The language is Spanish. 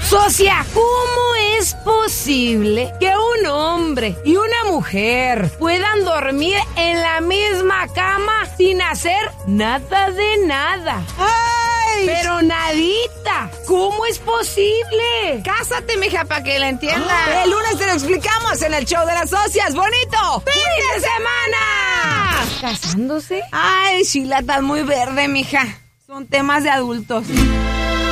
Socia, ¿cómo es posible que un hombre y una mujer puedan dormir en la misma cama sin hacer nada de nada? ¡Ay! Pero nadita, ¿cómo es posible? Cásate, mija, para que la entienda. El lunes te lo explicamos en el show de las socias. ¡Bonito! ¡Fin de semana! ¿Casándose? Ay, Sheila, estás muy verde, mija. Son temas de adultos.